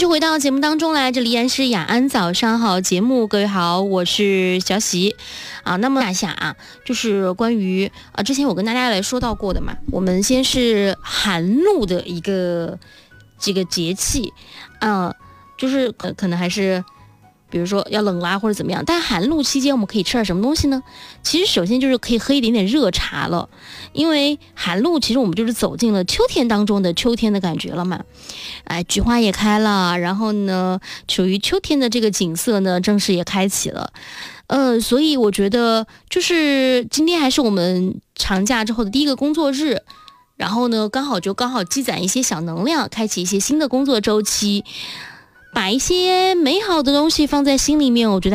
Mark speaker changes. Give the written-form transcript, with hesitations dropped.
Speaker 1: 回到节目当中来，这里依然是雅安早上好节目，各位好，我是小喜啊。那么一下啊，就是关于之前我跟大家来说到过的嘛，我们先是寒露的一个这个节气就是可能还是比如说要冷啦或者怎么样，但寒露期间我们可以吃点什么东西呢？其实首先就是可以喝一点点热茶了，因为寒露其实我们就是走进了秋天当中的秋天的感觉了嘛。菊花也开了，然后呢属于秋天的这个景色呢正式也开启了。所以我觉得就是今天还是我们长假之后的第一个工作日，然后呢刚好积攒一些小能量，开启一些新的工作周期，把一些美好的东西放在心里面，我觉得